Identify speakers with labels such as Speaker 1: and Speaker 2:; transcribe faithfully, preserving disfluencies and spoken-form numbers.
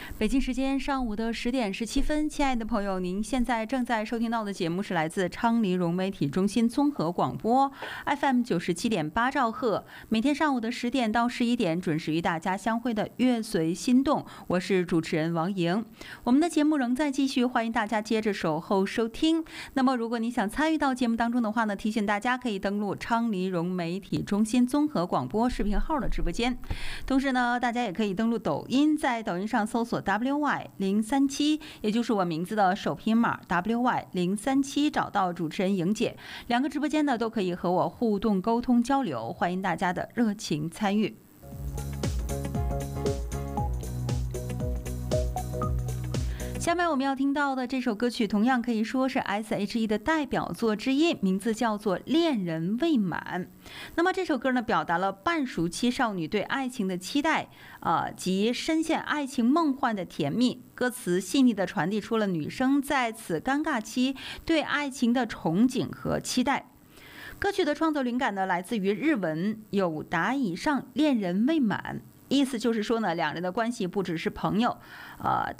Speaker 1: 北京时间上午的十点十七分，亲爱的朋友，您现在正在收听到的节目是来自昌黎融媒体中心综合广播 F M 九十七点八兆赫，每天上午的十点到十一点准时与大家相会的乐随心动，我是主持人王莹。我们的节目仍在继续，欢迎大家接着守候收听。那么，如果你想参与到节目当中的话呢，提醒大家可以登录昌黎融媒体中心综合广播视频号的直播间，同时呢，大家也可以登录抖音，在抖音上搜索 W Y 零三七，也就是我名字的首拼码 W Y 零三七，找到主持人莹姐，两个直播间呢都可以和我互动沟通交流，欢迎大家的热情参与。下面我们要听到的这首歌曲同样可以说是 S H E 的代表作之一，名字叫做《恋人未满》。那么这首歌呢，表达了半熟期少女对爱情的期待，呃，及深陷爱情梦幻的甜蜜。歌词细腻地传递出了女生在此尴尬期对爱情的憧憬和期待。歌曲的创作灵感呢，来自于日文“有达以上恋人未满”，意思就是说呢，两人的关系不只是朋友，呃。